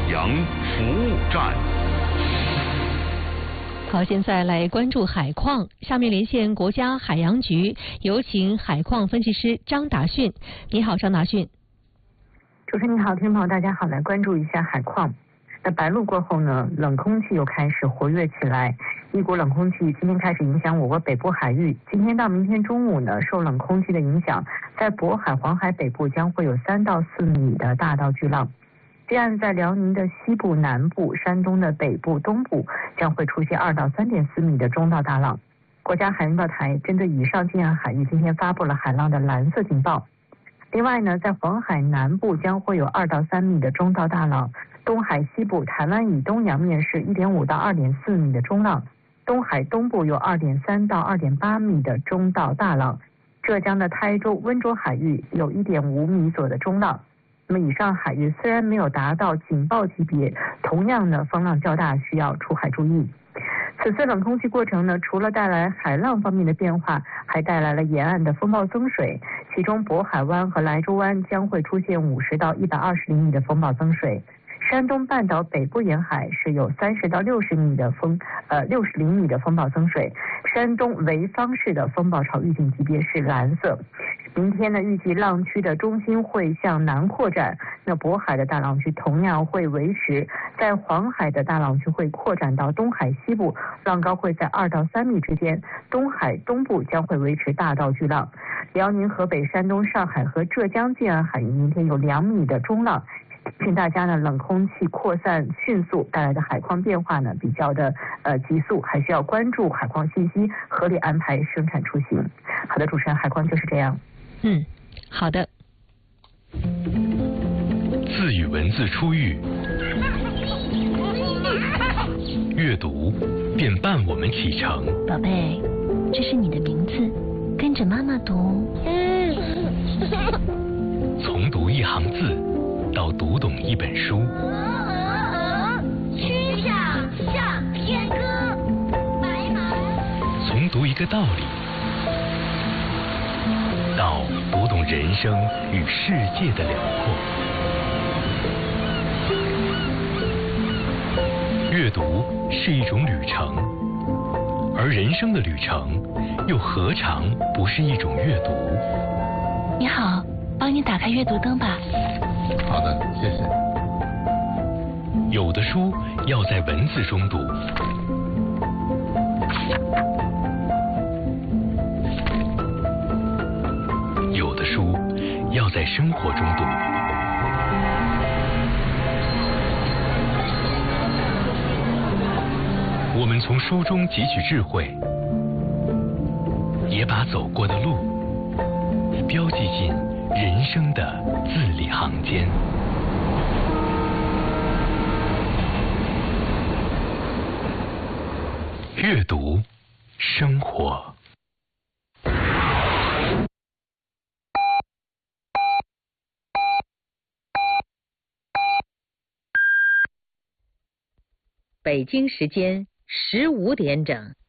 洋服务站。 好，现在来关注海况。下面连线国家海洋局，有请海况分析师张达训。你好，张达训。 主持人你好，听众朋友大家好，来关注一下海况。那白露过后呢，冷空气又开始活跃起来。一股冷空气今天开始影响我国北部海域，今天到明天中午呢，受冷空气的影响，在渤海、黄海北部将会有3到4米的大到巨浪。这样在辽宁的西部、南部、山东的北部、东部将会出现2到3.4米的中到大浪。国家海洋报台针对以上近岸海域今天发布了海浪的蓝色警报。另外呢，在黄海南部将会有2到3米的中到大浪，东海西部、台湾以东洋面是1.5到2.4米的中浪，东海东部有2.3到2.8米的中到大浪，浙江的台州、温州海域有1.5米左右的中浪。那么以上海域虽然没有达到警报级别，同样呢风浪较大，需要出海注意。此次冷空气过程呢，除了带来海浪方面的变化，还带来了沿岸的风暴增水，其中渤海湾和莱州湾将会出现50到120厘米的风暴增水。山东半岛北部沿海是有30到60米的60厘米的风暴增水。山东潍坊市的风暴潮预警级别是蓝色。明天呢，预计浪区的中心会向南扩展，那渤海的大浪区同样会维持，在黄海的大浪区会扩展到东海西部，浪高会在2到3米之间，东海东部将会维持大到巨浪。辽宁、河北、山东、上海和浙江近岸海域明天有2米的中浪。请大家呢，冷空气扩散迅速带来的海况变化呢比较的急速，还需要关注海况信息，合理安排生产出行。好的，主持人，海况就是这样。 好的。 字与文字初遇，阅读便伴我们启程。 宝贝，这是你的名字，跟着妈妈读。 从读一行字到读懂一本书， 曲项向天歌，白马。 从读一个道理到读懂人生与世界的辽阔。阅读是一种旅程，而人生的旅程又何尝不是一种阅读？ 你好，帮你打开阅读灯吧。 好的，谢谢。 有的书要在文字中读，有的书要在生活中读。我们从书中汲取智慧，也把走过的路标记进人生的字里行间。阅读，生活。 北京时间15点整。